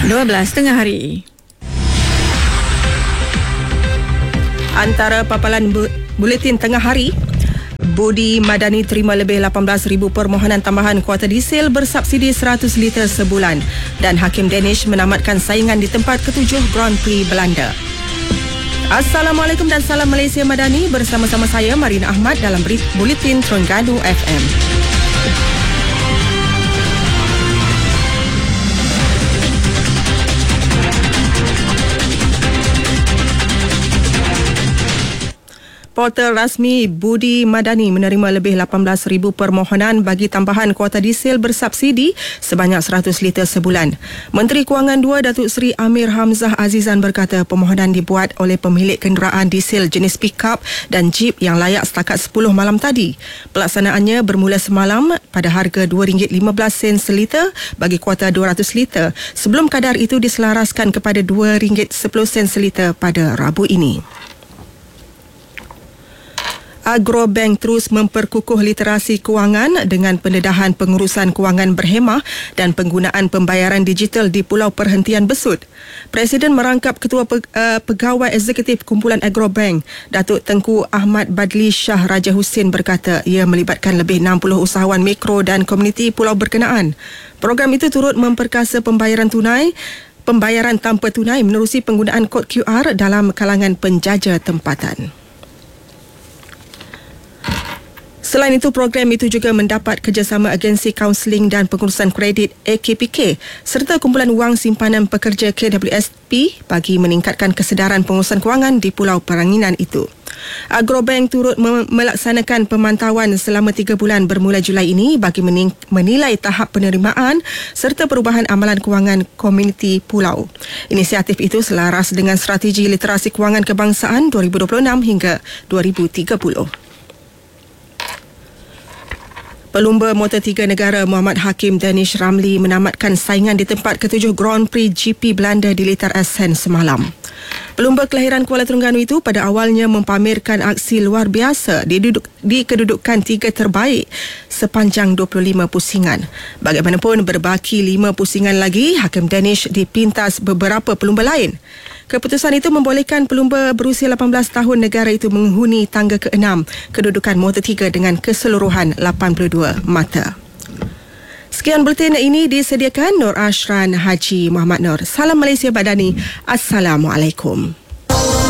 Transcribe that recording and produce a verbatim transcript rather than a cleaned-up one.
dua belas tengah hari. Antara papalan bu- buletin tengah hari, Budi Madani terima lebih lapan belas ribu permohonan tambahan kuota diesel bersubsidi seratus liter sebulan dan Hakim Danish menamatkan saingan di tempat ketujuh Grand Prix Belanda. Assalamualaikum dan salam Malaysia Madani, bersama-sama saya Marina Ahmad dalam Buletin Terengganu F M. Portal rasmi Budi Madani menerima lebih lapan belas ribu permohonan bagi tambahan kuota diesel bersubsidi sebanyak seratus liter sebulan. Menteri Kewangan dua Datuk Seri Amir Hamzah Azizan berkata permohonan dibuat oleh pemilik kenderaan diesel jenis pick-up dan jeep yang layak setakat sepuluh malam tadi. Pelaksanaannya bermula semalam pada harga dua ringgit lima belas sen seliter bagi kuota dua ratus liter sebelum kadar itu diselaraskan kepada dua ringgit sepuluh sen seliter pada Rabu ini. Agrobank terus memperkukuh literasi kewangan dengan pendedahan pengurusan kewangan berhemah dan penggunaan pembayaran digital di Pulau Perhentian Besut. Presiden merangkap Ketua Pegawai Eksekutif Kumpulan Agrobank, Datuk Tengku Ahmad Badli Shah Raja Hussein berkata ia melibatkan lebih enam puluh usahawan mikro dan komuniti pulau berkenaan. Program itu turut memperkasa pembayaran tunai, pembayaran tanpa tunai menerusi penggunaan kod Q R dalam kalangan penjaja tempatan. Selain itu, program itu juga mendapat kerjasama Agensi Kaunseling dan Pengurusan Kredit A K P K serta Kumpulan Wang Simpanan Pekerja K W S P bagi meningkatkan kesedaran pengurusan kewangan di Pulau Peranginan itu. Agrobank turut melaksanakan pemantauan selama tiga bulan bermula Julai ini bagi menilai tahap penerimaan serta perubahan amalan kewangan komuniti pulau. Inisiatif itu selaras dengan strategi literasi kewangan kebangsaan dua ribu dua puluh enam hingga dua ribu tiga puluh. Pelumba motor tiga negara Muhammad Hakim Danish Ramli menamatkan saingan di tempat ketujuh Grand Prix G P Belanda di Litar Essen semalam. Pelumba kelahiran Kuala Terengganu itu pada awalnya mempamerkan aksi luar biasa di, duduk, di kedudukan tiga terbaik sepanjang dua puluh lima pusingan. Bagaimanapun, berbaki lima pusingan lagi, Hakim Danish dipintas beberapa pelumba lain. Keputusan itu membolehkan pelumba berusia lapan belas tahun negara itu menghuni tangga keenam kedudukan motor tiga dengan keseluruhan lapan puluh dua mata. Sekian buletin ini disediakan Nur Ashran Haji Muhammad Nur. Salam Malaysia Madani. Assalamualaikum.